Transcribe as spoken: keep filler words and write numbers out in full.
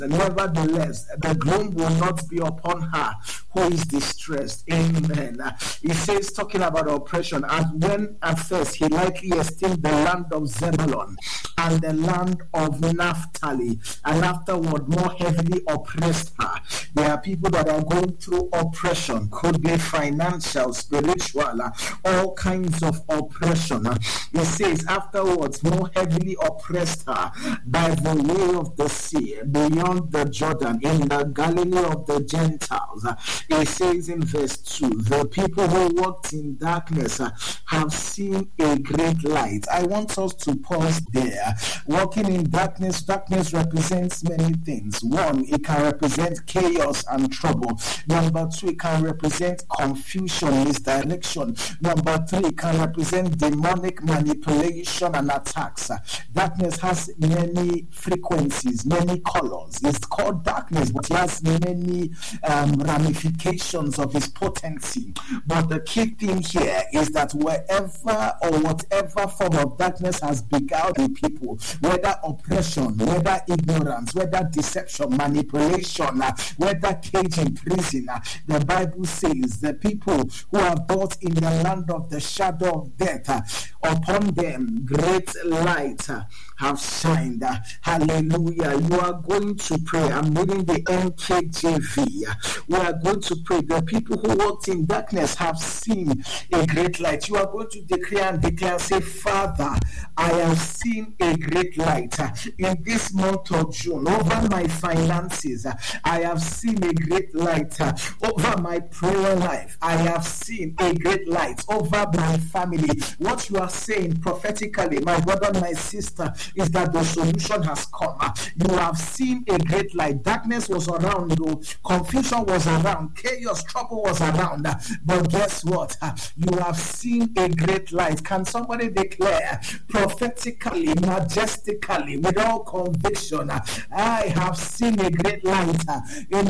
Nevertheless, the gloom will not be upon her who is distressed. Amen. He says, talking about oppression, and when at first he lightly esteemed the land of Zebulun and the land of Naphtali, and afterward more heavily oppressed her. There are people that are going through oppression, could be financial, spiritual, all kinds of oppression. He says, afterwards more heavily oppressed her by the way of the sea, beyond the Jordan, in the Galilee of the Gentiles. He says in verse two, the people who walked in darkness have seen a great light. I want us to pause there. Walking in darkness, darkness represents many things. One, it can represent chaos and trouble. Number two, it can represent confusion, misdirection. Number three, it can represent demonic manipulation and attacks. Darkness has many frequencies, many colors. It's called darkness, but it has many um, ramifications of its potency. But the key thing here is that wherever or whatever form of darkness has beguiled the people, whether oppression, whether ignorance, whether deception, manipulation, uh, whether cage in prison, uh, the Bible says the people who are brought in the land of the shadow of death, uh, upon them great light uh, have shined. Uh, hallelujah. You are going to pray. I'm reading the N K J V. We are going to pray. The people who walked in darkness have seen a great light. You are going to declare and declare, say, Father, I have seen a great light in this month of June over my finances. I have seen a great light over my prayer life. I have seen a great light over my family. What you are saying prophetically, my brother, my sister, is that the solution has come. You have seen a great light. Darkness was around you, confusion was around, chaos, trouble was around. But guess what? You have seen a great light. Can somebody declare prophetically, majestically, with all conviction, I have seen a great light in